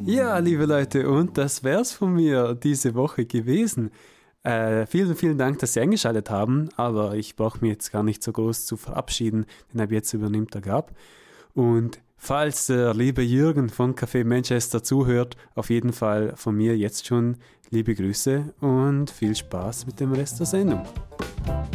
Ja, liebe Leute, und das wär's von mir diese Woche gewesen. Vielen, vielen Dank, dass Sie eingeschaltet haben, aber ich brauche mich jetzt gar nicht so groß zu verabschieden, denn ab jetzt übernimmt der Gab. Und falls der liebe Jürgen von Café Manchester zuhört, auf jeden Fall von mir jetzt schon liebe Grüße und viel Spaß mit dem Rest der Sendung.